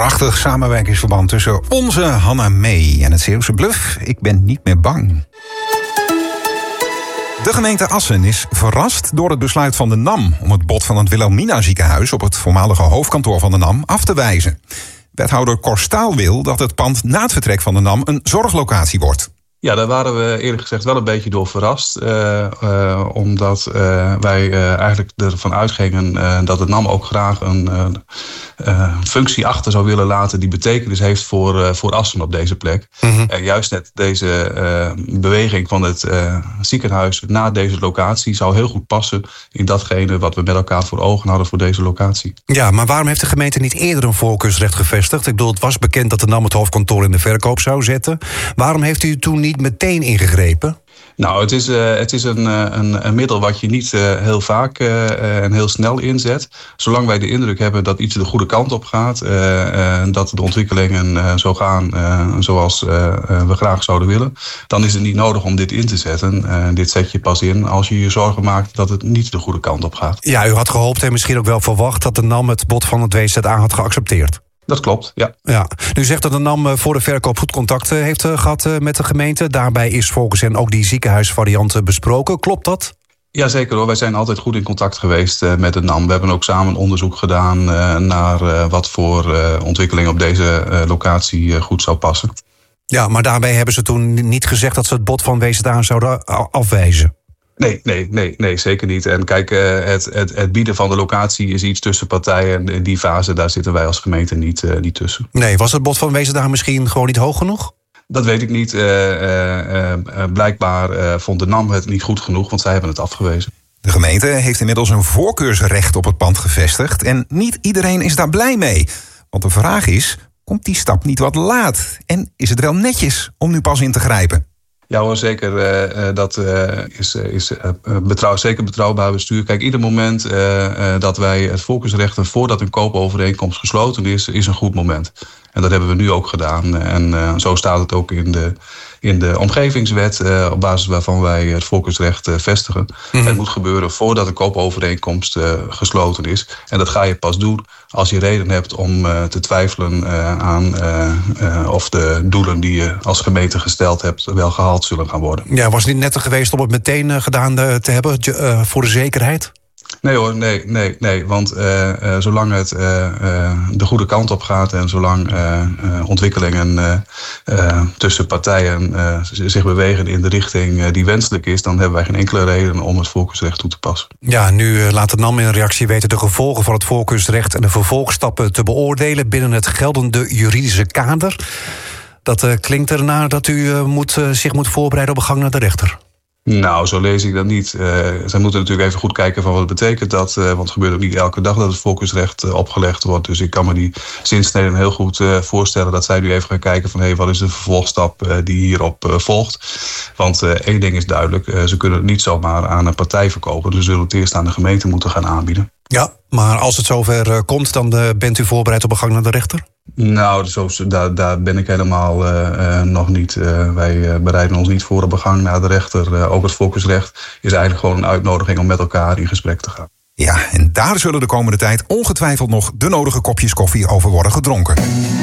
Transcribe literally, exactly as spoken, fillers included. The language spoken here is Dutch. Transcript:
prachtig samenwerkingsverband tussen onze Hanna Mee en het Zeeuwse Bluff. Ik ben niet meer bang. De gemeente Assen is verrast door het besluit van de NAM om het bod van het Wilhelmina ziekenhuis op het voormalige hoofdkantoor van de NAM af te wijzen. Wethouder Cor Staal wil dat het pand na het vertrek van de NAM een zorglocatie wordt. Ja, daar waren we eerlijk gezegd wel een beetje door verrast. Uh, uh, omdat uh, wij uh, eigenlijk ervan uitgingen uh, dat het NAM ook graag een uh, uh, functie achter zou willen laten die betekenis heeft voor, uh, voor Assen op deze plek. Mm-hmm. En juist net deze uh, beweging van het uh, ziekenhuis naar deze locatie zou heel goed passen in datgene wat we met elkaar voor ogen hadden voor deze locatie. Ja, maar waarom heeft de gemeente niet eerder een voorkeursrecht gevestigd? Ik bedoel, het was bekend dat de NAM het hoofdkantoor in de verkoop zou zetten. Waarom heeft u toen niet meteen ingegrepen? Nou, het is, uh, het is een, een, een middel wat je niet uh, heel vaak uh, en heel snel inzet. Zolang wij de indruk hebben dat iets de goede kant op gaat, uh, uh, dat de ontwikkelingen uh, zo gaan uh, zoals uh, uh, we graag zouden willen, dan is het niet nodig om dit in te zetten. Uh, dit zet je pas in als je je zorgen maakt dat het niet de goede kant op gaat. Ja, u had gehoopt en misschien ook wel verwacht dat de NAM het bod van het W Z A had geaccepteerd. Dat klopt, ja. ja. U zegt dat de NAM voor de verkoop goed contact heeft gehad met de gemeente. Daarbij is volgens hen ook die ziekenhuisvariant besproken. Klopt dat? Jazeker hoor, wij zijn altijd goed in contact geweest uh, met de NAM. We hebben ook samen onderzoek gedaan uh, naar uh, wat voor uh, ontwikkeling op deze uh, locatie uh, goed zou passen. Ja, maar daarbij hebben ze toen niet gezegd dat ze het bod van W Z A zouden afwijzen. Nee, nee, nee, nee, zeker niet. En kijk, het, het, het bieden van de locatie is iets tussen partijen. En in die fase, daar zitten wij als gemeente niet, uh, niet tussen. Nee, was het bod van W Z A misschien gewoon niet hoog genoeg? Dat weet ik niet. Uh, uh, uh, blijkbaar uh, vond de NAM het niet goed genoeg, want zij hebben het afgewezen. De gemeente heeft inmiddels een voorkeursrecht op het pand gevestigd. En niet iedereen is daar blij mee. Want de vraag is, komt die stap niet wat laat? En is het wel netjes om nu pas in te grijpen? Ja hoor, zeker. Uh, dat uh, is, is uh, betrouw, zeker betrouwbaar bestuur. Kijk, ieder moment uh, uh, dat wij het voorkeursrecht voordat een koopovereenkomst gesloten is, is een goed moment. En dat hebben we nu ook gedaan. En uh, zo staat het ook in de, in de omgevingswet, uh, op basis waarvan wij het voorkeursrecht uh, vestigen. Mm-hmm. Het moet gebeuren voordat een koopovereenkomst uh, gesloten is. En dat ga je pas doen als je reden hebt om uh, te twijfelen uh, aan uh, uh, of de doelen die je als gemeente gesteld hebt wel gehaald zullen gaan worden. Ja, was het niet netter geweest om het meteen uh, gedaan uh, te hebben uh, voor de zekerheid? Nee hoor, nee, nee, nee. Want uh, uh, zolang het uh, uh, de goede kant op gaat en zolang uh, uh, ontwikkelingen uh, uh, tussen partijen uh, zich bewegen in de richting uh, die wenselijk is, dan hebben wij geen enkele reden om het voorkeursrecht toe te passen. Ja, nu uh, laat de NAM in reactie weten de gevolgen van het voorkeursrecht en de vervolgstappen te beoordelen binnen het geldende juridische kader. Dat uh, klinkt ernaar dat u uh, moet, uh, zich moet voorbereiden op een gang naar de rechter. Nou, zo lees ik dat niet. Uh, zij moeten natuurlijk even goed kijken van wat betekent dat. Uh, want het gebeurt ook niet elke dag dat het voorkeursrecht uh, opgelegd wordt. Dus ik kan me die zinsneden heel goed uh, voorstellen dat zij nu even gaan kijken van hé, hey, wat is de vervolgstap uh, die hierop uh, volgt. Want uh, één ding is duidelijk, uh, ze kunnen het niet zomaar aan een partij verkopen. Dus ze zullen het eerst aan de gemeente moeten gaan aanbieden. Ja, maar als het zover uh, komt, dan uh, bent u voorbereid op een gang naar de rechter? Nou, zo, daar, daar ben ik helemaal uh, uh, nog niet. Uh, wij uh, bereiden ons niet voor op een gang naar de rechter. Uh, ook het voorkeursrecht is eigenlijk gewoon een uitnodiging om met elkaar in gesprek te gaan. Ja, en daar zullen de komende tijd ongetwijfeld nog de nodige kopjes koffie over worden gedronken.